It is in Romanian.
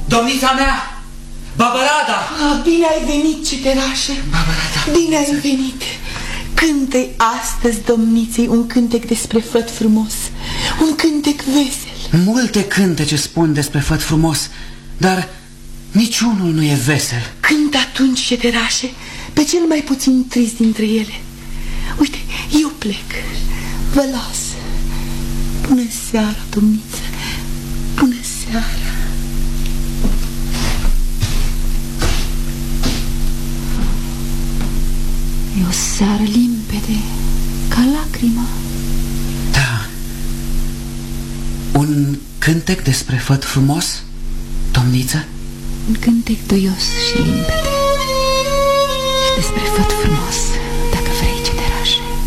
Domnița mea, Babarada! Bine ai venit, ceterașe! Babarada! Bine ai venit! Cântă-i astăzi domniței un cântec despre făt frumos, un cântec vesel. Multe cântece spun despre făt frumos, dar niciunul nu e vesel. Cântă atunci, ceterașe, pe cel mai puțin trist dintre ele. Uite, eu plec, vă las. Bună seara, domniță, bună seara. E o seară limpede, ca lacrima. Da. Un cântec despre făt frumos, domniță? Un cântec duios și limpede și despre făt frumos.